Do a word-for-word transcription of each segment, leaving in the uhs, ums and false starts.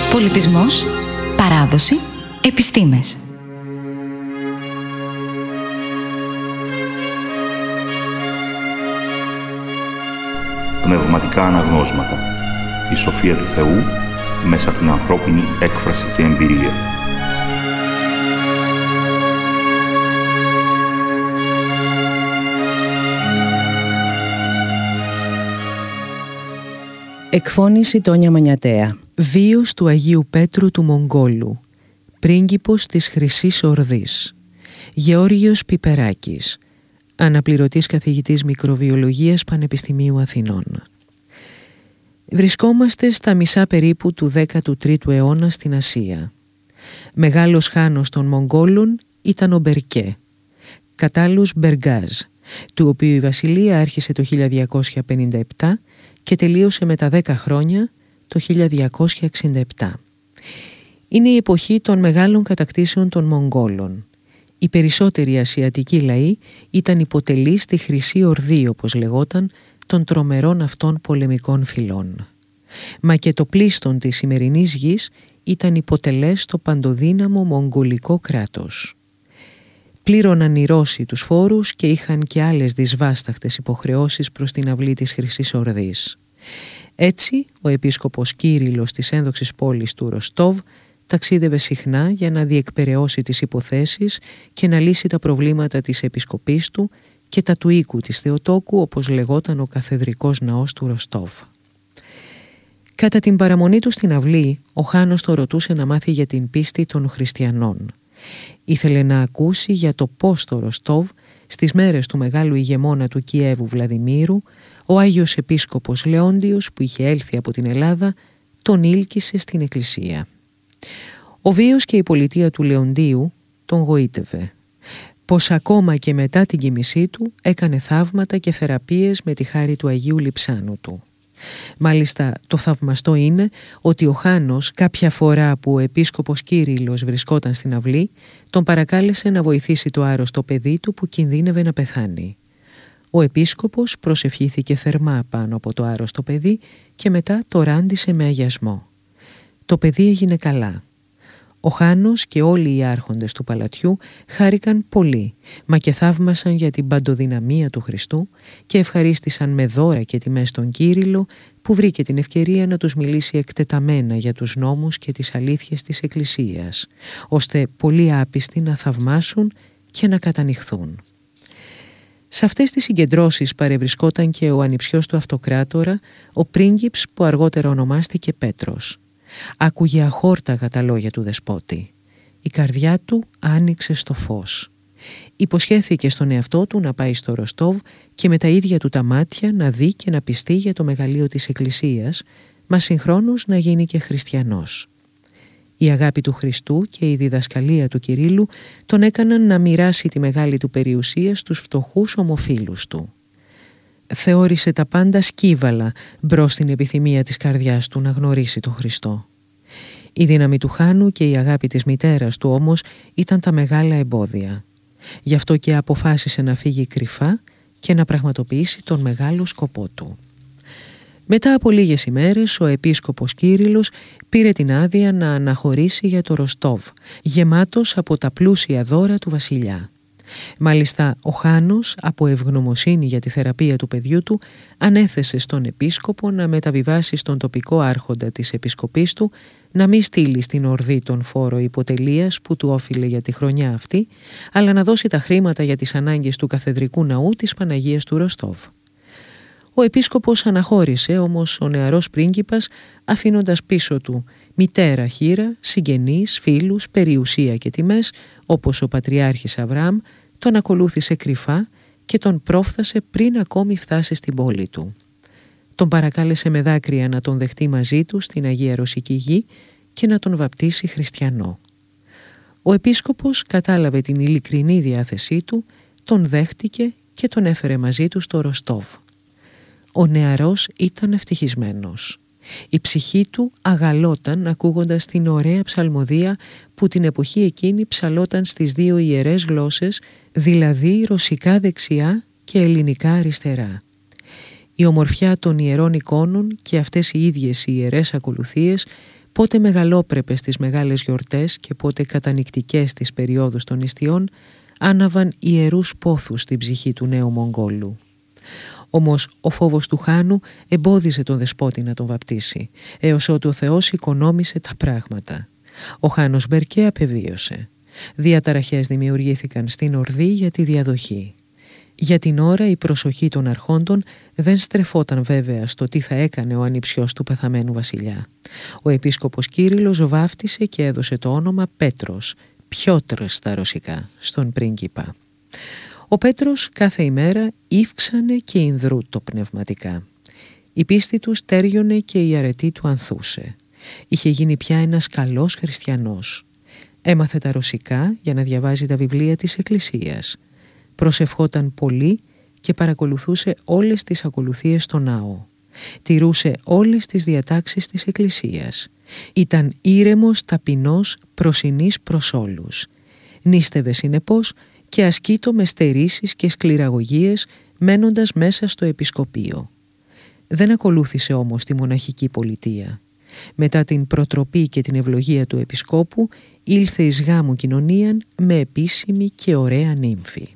Πολιτισμός, παράδοση, επιστήμες. Πνευματικά αναγνώσματα. Η σοφία του Θεού μέσα από την ανθρώπινη έκφραση και εμπειρία. Εκφώνηση Τόνια Μανιατέα. Βίος του Αγίου Πέτρου του Μογγόλου. Πρίγκιπος της Χρυσής Ορδής. Γεώργιος Πιπεράκης. Αναπληρωτής καθηγητής μικροβιολογίας Πανεπιστημίου Αθηνών. Βρισκόμαστε στα μισά περίπου του δέκατου τρίτου αιώνα στην Ασία. Μεγάλος χάνος των Μογγόλων ήταν ο Μπερκέ, κατάλληλος Μπεργάζ, του οποίου η βασιλεία άρχισε το χίλια διακόσια πενήντα επτά και τελείωσε με τα δέκα χρόνια το χίλια διακόσια εξήντα επτά. Είναι η εποχή των μεγάλων κατακτήσεων των Μογγόλων. Οι περισσότεροι ασιατικοί λαοί ήταν υποτελείς στη Χρυσή Ορδή, όπως λεγόταν, των τρομερών αυτών πολεμικών φυλών. Μα και το πλείστον της σημερινής γης ήταν υποτελές στο παντοδύναμο μογγολικό κράτος. Πλήρωναν οι Ρώσοι τους φόρους και είχαν και άλλες δυσβάσταχτες υποχρεώσεις προς την αυλή της Χρυσής Ορδής. Έτσι, ο επίσκοπος Κύριλλος της ένδοξης πόλης του Ροστόβ ταξίδευε συχνά για να διεκπεραιώσει τις υποθέσεις και να λύσει τα προβλήματα της επισκοπής του και τα του οίκου της Θεοτόκου, όπως λεγόταν ο καθεδρικός ναός του Ροστόβ. Κατά την παραμονή του στην αυλή, ο χάνος το ρωτούσε να μάθει για την πίστη των χριστιανών. Ήθελε να ακούσει για το πώς το Ροστόβ, στις μέρες του μεγάλου ηγεμόνα του Κιέβου Βλαδιμήρου, ο Άγιος Επίσκοπος Λεόντιος, που είχε έλθει από την Ελλάδα, τον ήλκησε στην εκκλησία. Ο βίος και η πολιτεία του Λεοντίου τον γοήτευε. Πως ακόμα και μετά την κοιμησή του έκανε θαύματα και θεραπείες με τη χάρη του Αγίου Λειψάνου του. Μάλιστα το θαυμαστό είναι ότι ο χάνος κάποια φορά που ο επίσκοπος Κύριλλος βρισκόταν στην αυλή τον παρακάλεσε να βοηθήσει το άρρωστο παιδί του που κινδύνευε να πεθάνει. Ο επίσκοπος προσευχήθηκε θερμά πάνω από το άρρωστο παιδί και μετά το ράντισε με αγιασμό. Το παιδί έγινε καλά. Ο χάνος και όλοι οι άρχοντες του παλατιού χάρηκαν πολύ, μα και θαύμασαν για την παντοδυναμία του Χριστού και ευχαρίστησαν με δώρα και τιμές τον Κύριλλο, που βρήκε την ευκαιρία να τους μιλήσει εκτεταμένα για τους νόμους και τις αλήθειες της Εκκλησίας, ώστε πολλοί άπιστοι να θαυμάσουν και να κατανυχθούν. Σε αυτές τις συγκεντρώσεις παρευρισκόταν και ο ανιψιός του αυτοκράτορα, ο πρίγκιπς που αργότερα ονομάστηκε Πέτρος. Άκουγε αχόρταγα τα λόγια του δεσπότη. Η καρδιά του άνοιξε στο φως. Υποσχέθηκε στον εαυτό του να πάει στο Ροστόβ και με τα ίδια του τα μάτια να δει και να πιστεί για το μεγαλείο της Εκκλησίας, μα συγχρόνως να γίνει και χριστιανός. Η αγάπη του Χριστού και η διδασκαλία του Κυρίλλου τον έκαναν να μοιράσει τη μεγάλη του περιουσία στους φτωχούς ομοφύλους του. Θεώρησε τα πάντα σκύβαλα μπρος στην επιθυμία της καρδιάς του να γνωρίσει τον Χριστό. Η δύναμη του χάνου και η αγάπη της μητέρας του όμως ήταν τα μεγάλα εμπόδια. Γι' αυτό και αποφάσισε να φύγει κρυφά και να πραγματοποιήσει τον μεγάλο σκοπό του. Μετά από λίγες ημέρες ο επίσκοπος Κύριλλος πήρε την άδεια να αναχωρήσει για το Ροστόβ, γεμάτος από τα πλούσια δώρα του βασιλιά. Μάλιστα ο χάνος, από ευγνωμοσύνη για τη θεραπεία του παιδιού του, ανέθεσε στον επίσκοπο να μεταβιβάσει στον τοπικό άρχοντα της επισκοπής του να μην στείλει στην Ορδή τον φόρο υποτελείας που του όφιλε για τη χρονιά αυτή, αλλά να δώσει τα χρήματα για τις ανάγκες του καθεδρικού ναού της Παναγίας του Ροστόβ. Ο επίσκοπος αναχώρησε όμως ο νεαρός πρίγκιπας, αφήνοντας πίσω του μητέρα χήρα, συγγενείς, φίλους, περιουσία και τιμές, όπως ο πατριάρχης Αβραάμ, τον ακολούθησε κρυφά και τον πρόφθασε πριν ακόμη φτάσει στην πόλη του. Τον παρακάλεσε με δάκρυα να τον δεχτεί μαζί του στην Αγία Ρωσική Γη και να τον βαπτίσει χριστιανό. Ο επίσκοπος κατάλαβε την ειλικρινή διάθεσή του, τον δέχτηκε και τον έφερε μαζί του στο Ροστόβ. Ο νεαρός ήταν ευτυχισμένος. Η ψυχή του αγαλόταν ακούγοντας την ωραία ψαλμοδία που την εποχή εκείνη ψαλόταν στις δύο ιερές γλώσσες, δηλαδή ρωσικά δεξιά και ελληνικά αριστερά. Η ομορφιά των ιερών εικόνων και αυτές οι ίδιες οι ιερές ακολουθίες πότε μεγαλόπρεπες στις μεγάλες γιορτές και πότε κατανυκτικές στις περιόδους των νηστιών, άναβαν ιερούς πόθους στην ψυχή του νέου Μογγόλου. Όμως ο φόβος του χάνου εμπόδιζε τον δεσπότη να τον βαπτίσει, έως ότου ο Θεός οικονόμησε τα πράγματα. Ο χάνος Μπερκέ απεβίωσε. Διαταραχές δημιουργήθηκαν στην Ορδή για τη διαδοχή. Για την ώρα η προσοχή των αρχόντων δεν στρεφόταν βέβαια στο τι θα έκανε ο ανιψιός του πεθαμένου βασιλιά. Ο επίσκοπος Κύριλλος βάφτισε και έδωσε το όνομα Πέτρος, Πιότρ στα ρωσικά, στον πρίγκιπα. Ο Πέτρος κάθε ημέρα ύφξανε και ινδρούτο πνευματικά. Η πίστη του στέριωνε και η αρετή του ανθούσε. Είχε γίνει πια ένας καλός χριστιανός. Έμαθε τα ρωσικά για να διαβάζει τα βιβλία της Εκκλησίας. Προσευχόταν πολύ και παρακολουθούσε όλες τις ακολουθίες στο ναό. Τηρούσε όλες τις διατάξεις της Εκκλησίας. Ήταν ήρεμος, ταπεινός, προσινής προς όλους. Νίστευε συνεπώς και ασκείτο με στερήσεις και σκληραγωγίες, μένοντας μέσα στο επισκοπείο. Δεν ακολούθησε όμως τη μοναχική πολιτεία. Μετά την προτροπή και την ευλογία του επισκόπου, ήλθε εις γάμου κοινωνίαν με επίσημη και ωραία νύμφη.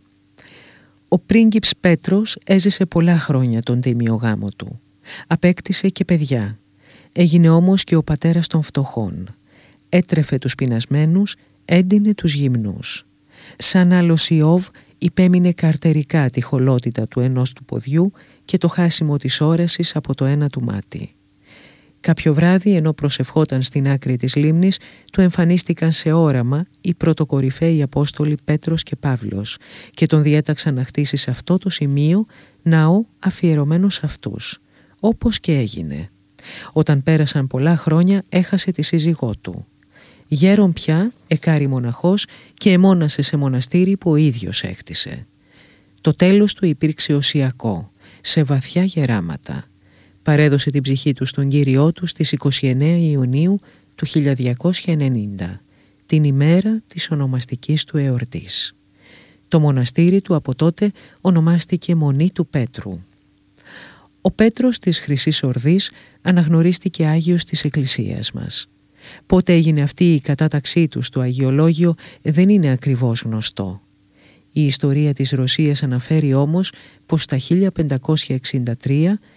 Ο πρίγκιπς Πέτρος έζησε πολλά χρόνια τον τίμιο γάμο του. Απέκτησε και παιδιά. Έγινε όμως και ο πατέρας των φτωχών. Έτρεφε τους πεινασμένους, έντυνε τους γυμνούς. Σαν άλλος Ιώβ υπέμεινε καρτερικά τη χολότητα του ενός του ποδιού και το χάσιμο της όρασης από το ένα του μάτι. Κάποιο βράδυ, ενώ προσευχόταν στην άκρη της λίμνης, του εμφανίστηκαν σε όραμα οι πρωτοκορυφαίοι Απόστολοι Πέτρος και Παύλος και τον διέταξαν να χτίσει σε αυτό το σημείο ναό αφιερωμένο σε αυτούς, όπως και έγινε. Όταν πέρασαν πολλά χρόνια έχασε τη σύζυγό του. Γέρον πια, εκάρη μοναχός και εμόνασε σε μοναστήρι που ο ίδιος έκτισε. Το τέλος του υπήρξε οσιακό, σε βαθιά γεράματα. Παρέδωσε την ψυχή του στον Κύριό του στις εικοστή ενάτη Ιουνίου του χίλια διακόσια ενενήντα, την ημέρα της ονομαστικής του εορτής. Το μοναστήρι του από τότε ονομάστηκε Μονή του Πέτρου. Ο Πέτρος της Χρυσής Ορδής αναγνωρίστηκε Άγιος της Εκκλησίας μας. Πότε έγινε αυτή η κατάταξή του στο Αγιολόγιο δεν είναι ακριβώς γνωστό. Η ιστορία της Ρωσίας αναφέρει όμως πως τα χίλια πεντακόσια εξήντα τρία